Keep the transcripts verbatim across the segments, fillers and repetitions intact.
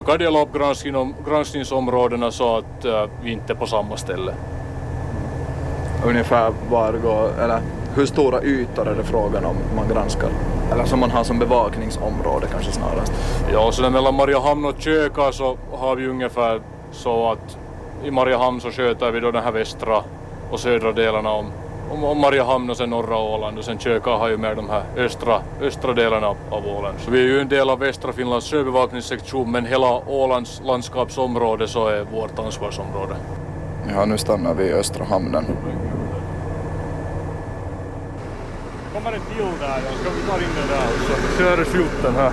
brukar dela upp granskning, granskningsområdena så att uh, vi inte är på samma ställe. Ungefär var går, eller hur stora ytor är det frågan om man granskar? Eller som man har som bevakningsområde kanske snarast. Ja, så mellan Mariehamn och Köka så har vi ungefär så att i Mariehamn så sköter vi då den här västra och södra delarna om, om, om Mariehamn och sen norra Åland, och sen Köka har ju med de här östra, östra delarna av, av Åland. Så vi är ju en del av västra Finlands sjöbevakningssektion, men hela Ålands landskapsområde så är vårt ansvarsområde. Ja, nu stannar vi i östra hamnen. Kommer en till där, jag ska vi ta in det där och så kör skylten här.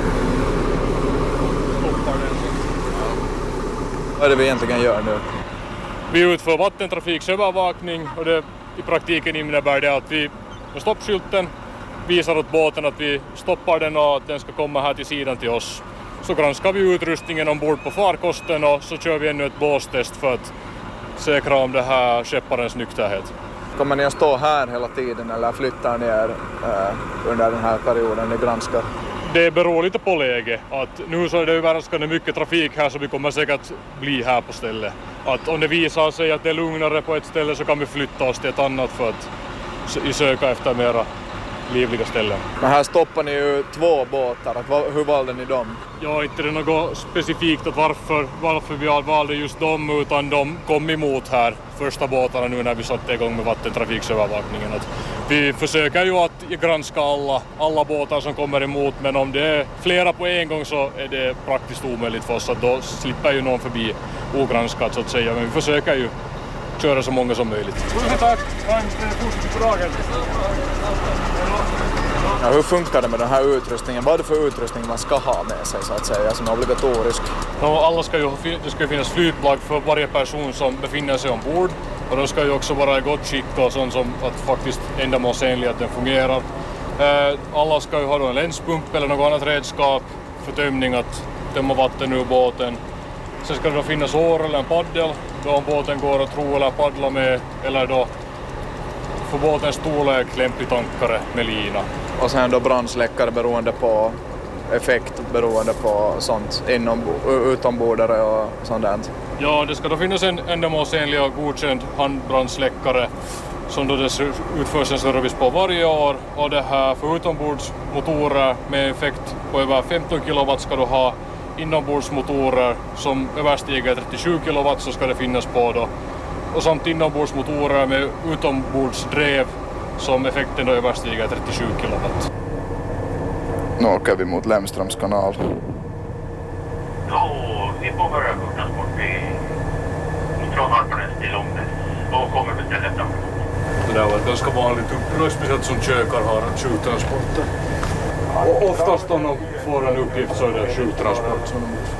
Stoppar den. Vad är det vi egentligen gör nu? Vi utför vattentrafiksövervakning, och det i praktiken innebär det att vi med stoppskylten visar åt båten att vi stoppar den och att den ska komma här till sidan till oss. Så granskar vi utrustningen ombord på farkosten och så kör vi ännu ett båstest för att säkra om det här skepparens nykterhet. Kommer ni att stå här hela tiden eller flyttar ni er eh, under den här perioden ni granskar? Det beror lite på läge. Att nu så är det överraskande mycket trafik här, så vi kommer säkert bli här på stället. Att om det visar sig att det är lugnare på ett ställe så kan vi flytta oss till ett annat för att söka efter mera livliga ställen. Men här stoppar ni ju två båtar. Att, hur valde ni dem? Ja, inte det något specifikt att varför, varför vi valde just dem, utan de kom emot här första båtarna nu när vi satte igång med vattentrafiksövervakningen. Att vi försöker ju att granska alla, alla båtar som kommer emot, men om det är flera på en gång så är det praktiskt omöjligt för oss, att då slipper ju någon förbi ogranskat så att säga, men vi försöker ju köra så många som möjligt. Tusen tack! Ja, hur funkar det med den här utrustningen? Vad är det för utrustning man ska ha med sig så att säga, som är obligatorisk? Ja, alla ska ju, det ska ju finnas flytplagg för varje person som befinner sig ombord, och de ska ju också vara i gott skick och sånt som att faktiskt ändamålsenligt att den fungerar. Alla ska ju ha då en länspump eller något annat redskap för tömning, att tömma vatten ur båten. Sen ska det då finnas år eller en paddel då om båten går att ro eller paddla med, eller då för båtens storlek lämplig tankare med lina. Och sen då brandsläckare beroende på effekt, beroende på sånt inom, utombordare och sånt där. Ja, det ska då finnas en ändamålsenlig och godkänd handbrandsläckare som då det utförs en service på varje år, och det här för utombordsmotorer med effekt på över femton kilowatt ska du ha. Inombordsmotorer som överstiger trettiosju kilowatt så ska det finnas på då. Och samt inombordsmotorer med utombordsdrev som effekten då överstiger trettiosju kilowatt. Nu åker vi mot Lemströms kanal. Ja, vi får börja på transport från Harparnäs till Långnäs och kommer beställa fram. Det där var ett ganska vanligt uppdrag, speciellt som kökar har sjuktransporter. Och oftast om de får en uppgift så är det sjuktransport.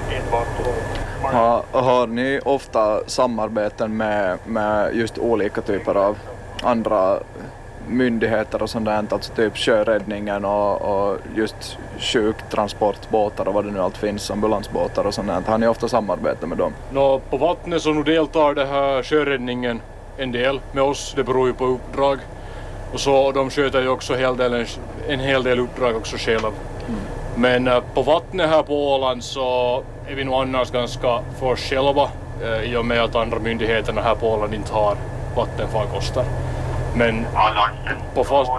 Har, har ni ofta samarbeten med, med just olika typer av andra myndigheter och sånt där, alltså typ sjöräddningen och, och just sjuktransportbåtar och vad det nu allt finns, ambulansbåtar och sånt där. Har ni ofta samarbete med dem? Nå, på vattnet så nu deltar det här sjöräddningen en del med oss, det beror ju på uppdrag. Och så de sköter ju också hel del, en hel del uppdrag också själv. Mm. Men uh, på vattnet här på Åland så är vi nog annars ganska för oss själva uh, i och med att andra myndigheterna här på Åland inte har vattenfarkoster. Men på, fast,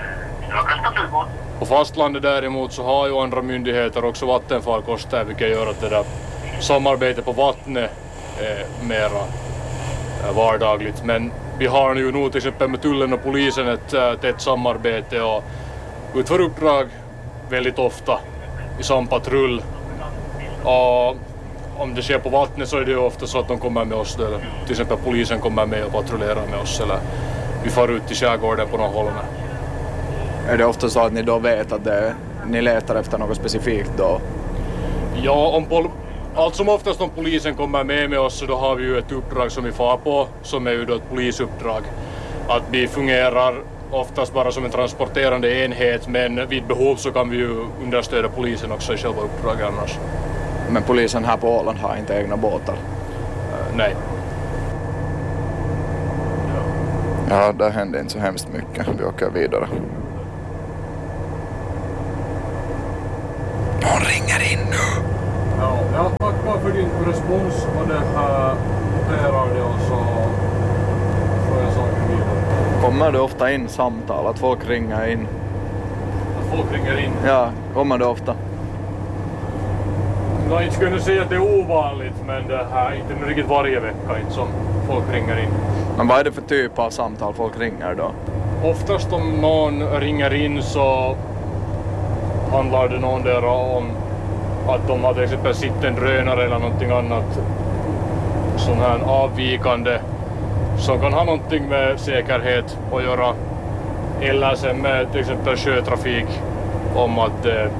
på fastlandet däremot så har ju andra myndigheter också vattenfarkoster, vilket gör att det där samarbetet på vattnet är mera uh, vardagligt. Men vi har ju nu till exempel med tullen och polisen ett uh, tätt samarbete och utför uppdrag väldigt ofta i samma patrull. Och om det sker på vattnet så är det ju ofta så att de kommer med oss, eller till exempel polisen kommer med och patrullerar med oss, eller vi far ut till skärgården på någon håll. Är det ofta så att ni då vet att det, ni letar efter något specifikt då? Ja, om pol- allt som oftast om polisen kommer med med oss så då har vi ju ett uppdrag som vi far på, som är ju då ett polisuppdrag. Att vi fungerar oftast bara som en transporterande enhet, men vid behov så kan vi ju understödja polisen också i själva uppdraget annars. Men polisen här på Åland har inte egna båtar? Uh, nej. Ja, där händer inte så hemskt mycket. Vi åker vidare. Någon ringer in nu. Ja, ja. respons och det här noterar det och så får jag saker vidare. Kommer det ofta in samtal, att folk ringer in? Att folk ringer in? Ja, kommer det ofta? Jag inte skulle säga att det är ovanligt, men det här inte riktigt varje vecka inte som folk ringer in. Men vad är det för typ av samtal folk ringer då? Oftast om någon ringer in så handlar det någon där om att de har till exempel sitt en drönare eller någonting annat sån här avvikande som kan ha någonting med säkerhet att göra, eller sen med till exempel sjötrafik om att eh,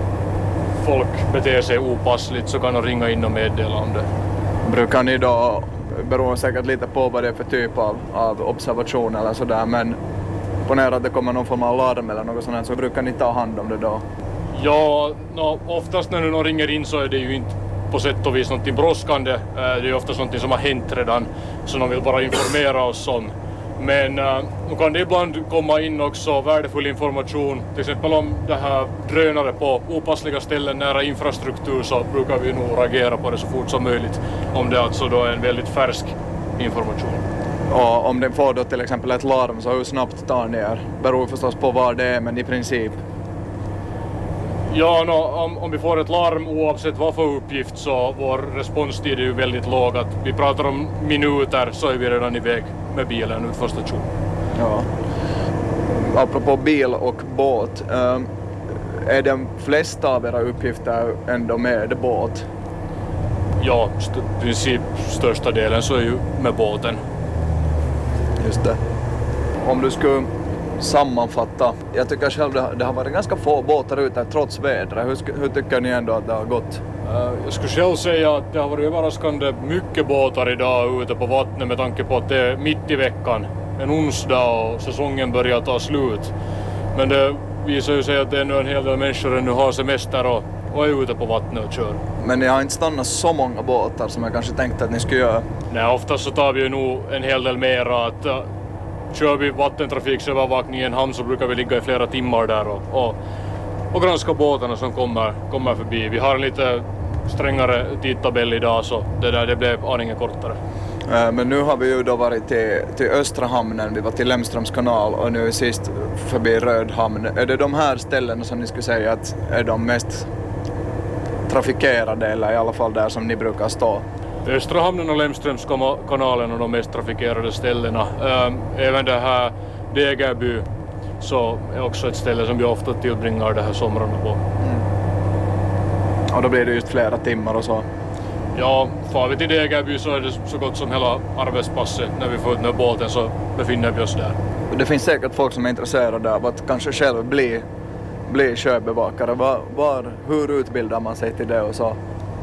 folk beter sig opassligt, så kan de ringa in och meddela om det. Brukar ni då, beror säkert lite på vad det är för typ av, av observation eller sådär, men ponera att det kommer någon form av larm eller något sånt, så brukar ni ta hand om det då? Ja, no, oftast när någon ringer in så är det ju inte på sätt och vis någonting brådskande. Det är ju oftast någonting som har hänt redan, så de vill bara informera oss om. Men uh, nu kan det ibland komma in också värdefull information, till exempel om det här drönare på opassliga ställen nära infrastruktur, så brukar vi nog reagera på det så fort som möjligt om det alltså då är en väldigt färsk information. Och om den får då till exempel ett larm, så hur snabbt tar ni er? Beror förstås på var det är, men i princip. Ja, no, om, om vi får ett larm oavsett vad för uppgift, så vår responstid är ju väldigt låg. Att vi pratar om minuter så är vi redan iväg med bilen ut för station. Ja. Apropå bil och båt, ähm, är de flesta av era uppgifter ändå med båt? Ja, st- princip största delen så är ju med båten. Just det. Om du skulle sammanfatta, jag tycker själv det, det har varit ganska få båtar ute trots vädret. Hur, hur tycker ni ändå att det har gått? Uh, jag skulle själv säga att det har varit överraskande mycket båtar idag ute på vattnet, med tanke på att det är mitt i veckan, en onsdag, och säsongen börjar ta slut. Men det visar ju sig att det är nu en hel del människor nu har semester och, och är ute på vattnet och kör. Men ni har inte stannat så många båtar som jag kanske tänkte att ni skulle göra? Nej, oftast så tar vi ju nog en hel del mera. Att, uh, kör vi vattentrafiksövervakning i en hamn så brukar vi ligga i flera timmar där och, och, och granska båtarna som kommer, kommer förbi. Vi har en lite strängare tidtabell idag, så det där det blev aningen kortare. Men nu har vi ju då varit till, till Östra hamnen, vi var till Lemströms kanal och nu sist förbi Rödhamn. Är det de här ställena som ni skulle säga att är de mest trafikerade, eller i alla fall där som ni brukar stå? Östra hamnen och Lemströms kanalen är de mest trafikerade ställena. Även det här Degerby så är också ett ställe som vi ofta tillbringar det här somrarna på. Mm. Och då blir det just flera timmar och så? Ja, far vi till Degerby så är det så gott som hela arbetspasset. När vi får ut med båten så befinner vi oss där. Det finns säkert folk som är intresserade av att kanske själv bli, bli sjöbevakare. Var, var, hur utbildar man sig till det och så?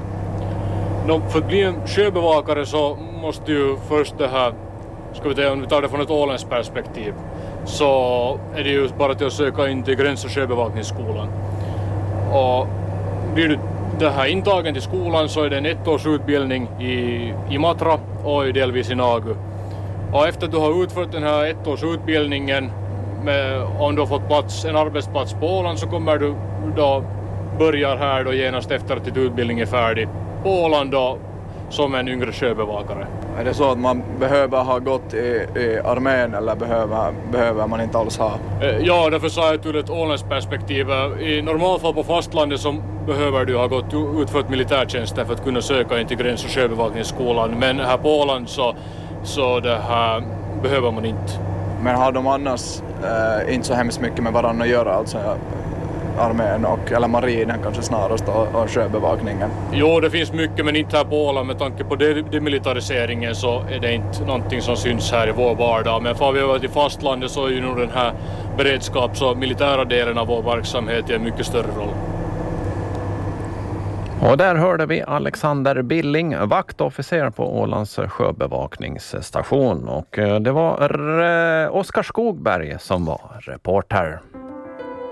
No, för att bli en sjöbevakare så måste ju först det här, ska vi ta, om vi tar det från ett åländskt perspektiv, så är det ju bara till att söka in till Gräns- och sjöbevakningsskolan. Och blir du det här intagen till skolan så är det en ettårsutbildning i Imatra och delvis i Nagu. Och efter att du har utfört den här ettårsutbildningen, med, om du har fått plats, en arbetsplats på Åland, så kommer du då börjar här då genast efter att din utbildning är färdig på Åland då, som en yngre sjöbevakare. Är det så att man behöver ha gått i, i armén, eller behöver, behöver man inte alls ha? Ja, därför sa jag ur ett åländskt perspektiv. I normalfall på fastlandet så behöver du ha gått utfört militärtjänsten för att kunna söka in till Gräns- och sjöbevakningsskolan. Men här på Åland så, så det här behöver man inte. Men har de annars eh, inte så hemskt mycket med varandra att göra, alltså armén och, eller marinen kanske snarast, och, och sjöbevakningen? Jo, det finns mycket, men inte här på Åland. Med tanke på demilitariseringen så är det inte någonting som syns här i vår vardag. Men får vi över till fastlandet så är ju nog den här beredskaps- och militära delen av vår verksamhet i en mycket större roll. Och där hörde vi Alexander Billing, vaktofficer på Ålands sjöbevakningsstation. Och det var Oskar Skogberg som var reporter.